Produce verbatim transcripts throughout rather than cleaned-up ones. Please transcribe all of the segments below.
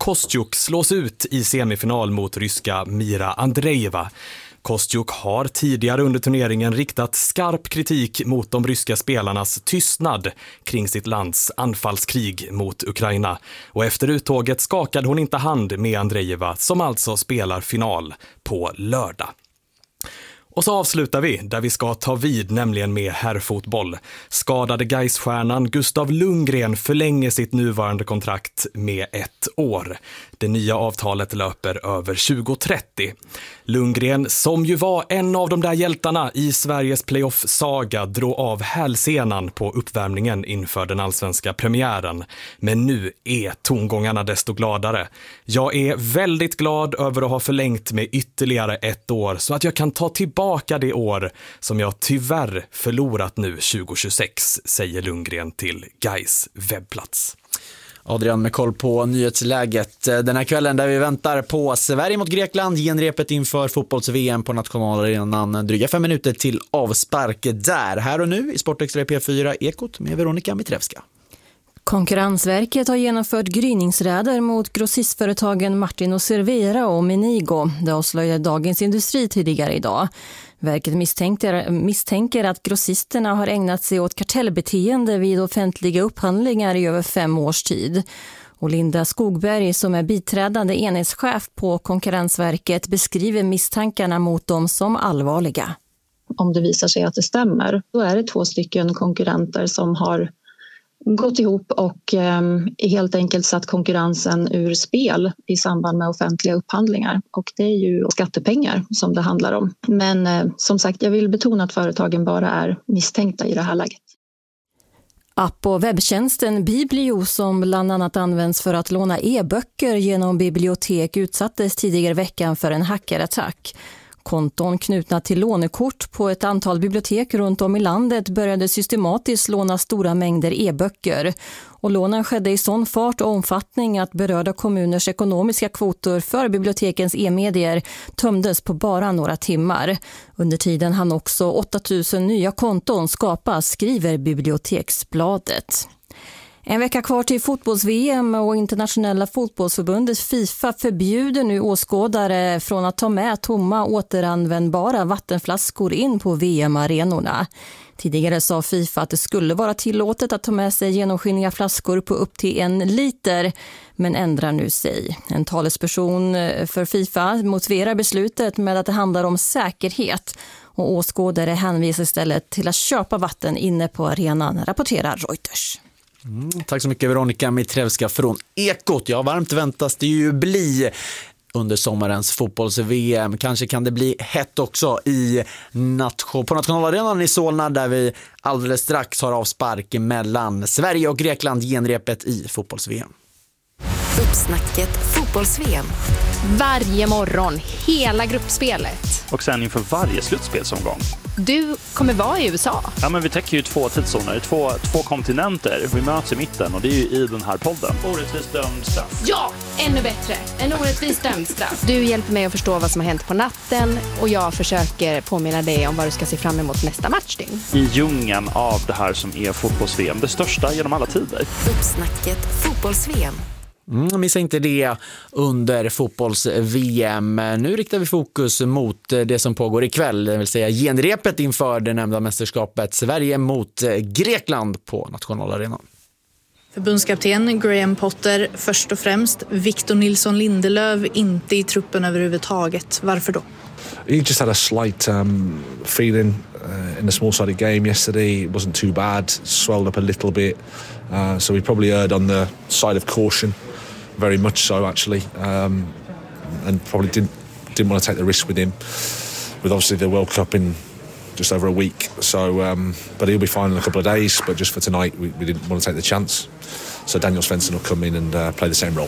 Kostyuk slås ut i semifinal mot ryska Mira Andreeva. Kostyuk har tidigare under turneringen riktat skarp kritik mot de ryska spelarnas tystnad kring sitt lands anfallskrig mot Ukraina. Och efter uttåget skakade hon inte hand med Andreeva, som alltså spelar final på lördag. Och så avslutar vi där vi ska ta vid, nämligen med herrfotboll. Skadade Gais-stjärnan Gustav Lundgren förlänger sitt nuvarande kontrakt med ett år. Det nya avtalet löper över tjugo trettio. Lundgren, som ju var en av de där hjältarna i Sveriges playoff-saga, drog av hälsenan på uppvärmningen inför den allsvenska premiären. Men nu är tongångarna desto gladare. Jag är väldigt glad över att ha förlängt med ytterligare ett år så att jag kan ta tillbaka det år som jag tyvärr förlorat nu tjugo tjugosex, säger Lundgren till Gais webbplats. Adrian med koll på nyhetsläget den här kvällen där vi väntar på Sverige mot Grekland, genrepet inför fotbolls-V M på nationalarenan, dryga fem minuter till avspark där. Här och nu i Sportextra P fyra Ekot med Veronica Mitrevska. Konkurrensverket har genomfört gryningsräder mot grossistföretagen Martin och Servera och Menigo. Det avslöjade Dagens Industri tidigare idag. Verket misstänker, misstänker att grossisterna har ägnat sig åt kartellbeteende vid offentliga upphandlingar i över fem års tid. Och Linda Skogberg, som är biträdande enhetschef på Konkurrensverket, beskriver misstankarna mot dem som allvarliga. Om det visar sig att det stämmer, då är det två stycken konkurrenter som har gått ihop och eh, helt enkelt satt konkurrensen ur spel i samband med offentliga upphandlingar. Och det är ju skattepengar som det handlar om. Men eh, som sagt, jag vill betona att företagen bara är misstänkta i det här läget. App- och webbtjänsten Biblio, som bland annat används för att låna e-böcker genom bibliotek, utsattes tidigare veckan för en hackerattack. Konton knutna till lånekort på ett antal bibliotek runt om i landet började systematiskt låna stora mängder e-böcker. Och lånen skedde i sån fart och omfattning att berörda kommuners ekonomiska kvoter för bibliotekens e-medier tömdes på bara några timmar. Under tiden hann också åtta tusen nya konton skapas, skriver Biblioteksbladet. En vecka kvar till fotbolls-V M och internationella fotbollsförbundet FIFA förbjuder nu åskådare från att ta med tomma återanvändbara vattenflaskor in på V M-arenorna. Tidigare sa FIFA att det skulle vara tillåtet att ta med sig genomskinliga flaskor på upp till en liter, men ändrar nu sig. En talesperson för FIFA motiverar beslutet med att det handlar om säkerhet, och åskådare hänvisar istället till att köpa vatten inne på arenan, rapporterar Reuters. Mm, tack så mycket Veronica Mitrevska från Ekot. Ja, varmt väntas det ju bli under sommarens fotbolls-V M. Kanske kan det bli hett också i nation, på nationalarenan i Solna, där vi alldeles strax har avspark mellan Sverige och Grekland, genrepet i fotbolls-V M. Uppsnacket fotbolls-V M. Varje morgon, hela gruppspelet. Och sen inför varje slutspelsomgång. Du kommer vara i U S A. Ja, men vi täcker ju två tidszoner, två, två kontinenter. Vi möts i mitten och det är ju i den här podden. Orättvist dömd straff. Ja, ännu bättre. En orättvist dömd straff. Du hjälper mig att förstå vad som har hänt på natten och jag försöker påminna dig om vad du ska se fram emot nästa matchdygn. I djungeln av det här som är fotbolls-V M, det största genom alla tider. Uppsnacket fotbolls-V M. Mm, missa inte det under fotbolls-V M. Nu riktar vi fokus mot det som pågår ikväll, det vill säga genrepet inför det nämnda mästerskapet, Sverige mot Grekland på nationalarenan. Förbundskapten Graham Potter först och främst, Victor Nilsson Lindelöf inte i truppen överhuvudtaget. Varför då? He just had a slight um, feeling uh, in the small-sided game yesterday. It wasn't too bad, swelled up a little bit. Uh, so we probably erred on the side of caution, very much so actually, um, and probably didn't didn't want to take the risk with him, with obviously the World Cup in just over a week. So, um, but he'll be fine in a couple of days. But just for tonight, we, we didn't want to take the chance. So Daniel Svensson will come in and uh, play the same role.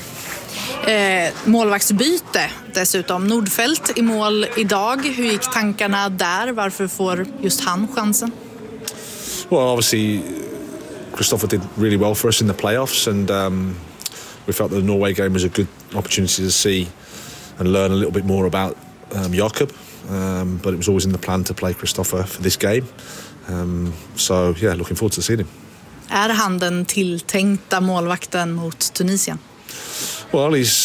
Eh, målvaktsbyte dessutom. Nordfeldt i mål idag. Hur gick tankarna där? Varför får just han chansen? Well, obviously, Christopher did really well for us in the playoffs, and um, we felt that the Norway game was a good opportunity to see and learn a little bit more about um, Jakob. Um, but it was always in the plan to play Christopher for this game. Um, so, yeah, looking forward to seeing him. Är han den tilltänkta målvakten mot Tunisien? Well, he's